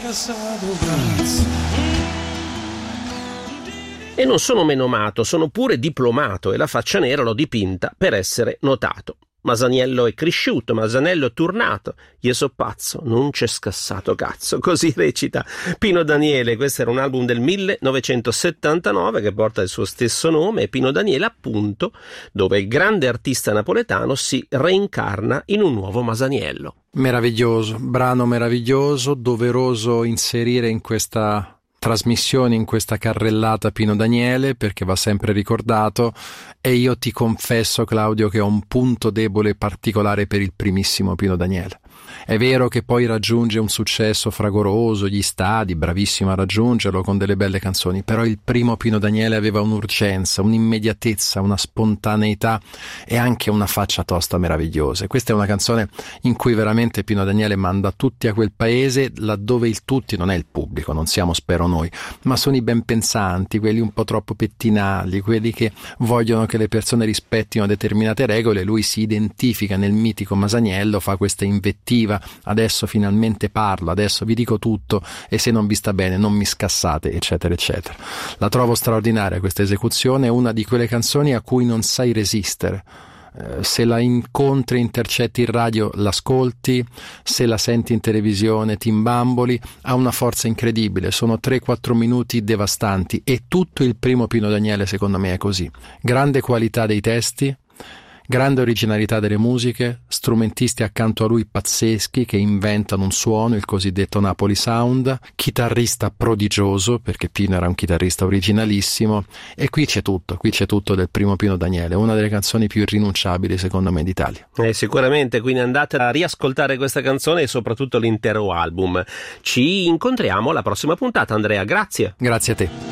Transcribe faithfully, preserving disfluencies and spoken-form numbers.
E non sono menomato, sono pure diplomato e la faccia nera l'ho dipinta per essere notato. Masaniello è cresciuto, Masaniello è turnato, io so pazzo, non c'è scassato cazzo. Così recita Pino Daniele. Questo era un album del millenovecentosettantanove che porta il suo stesso nome, e Pino Daniele appunto, dove il grande artista napoletano si reincarna in un nuovo Masaniello. Meraviglioso, brano meraviglioso, doveroso inserire in questa trasmissione, in questa carrellata Pino Daniele, perché va sempre ricordato. E io ti confesso, Claudio, che ho un punto debole particolare per il primissimo Pino Daniele. È vero che poi raggiunge un successo fragoroso, gli stadi, bravissimo a raggiungerlo con delle belle canzoni, però il primo Pino Daniele aveva un'urgenza, un'immediatezza, una spontaneità e anche una faccia tosta meravigliosa. Questa è una canzone in cui veramente Pino Daniele manda tutti a quel paese, laddove il tutti non è il pubblico, non siamo spero noi, ma sono i ben pensanti, quelli un po' troppo pettinali, quelli che vogliono che le persone rispettino determinate regole. Lui si identifica nel mitico Masaniello, fa questa invettiva: adesso finalmente parlo, adesso vi dico tutto e se non vi sta bene non mi scassate, eccetera eccetera. La trovo straordinaria questa esecuzione, è una di quelle canzoni a cui non sai resistere. Eh, se la incontri, intercetti in radio, l'ascolti, se la senti in televisione ti imbamboli, ha una forza incredibile, sono tre quattro minuti devastanti e tutto il primo Pino Daniele secondo me è così. Grande qualità dei testi, grande originalità delle musiche, strumentisti accanto a lui pazzeschi che inventano un suono, il cosiddetto Napoli Sound, chitarrista prodigioso, perché Pino era un chitarrista originalissimo, e qui c'è tutto, qui c'è tutto del primo Pino Daniele, una delle canzoni più irrinunciabili secondo me d'Italia. Eh, sicuramente, quindi andate a riascoltare questa canzone e soprattutto l'intero album. Ci incontriamo alla prossima puntata, Andrea, grazie. Grazie a te.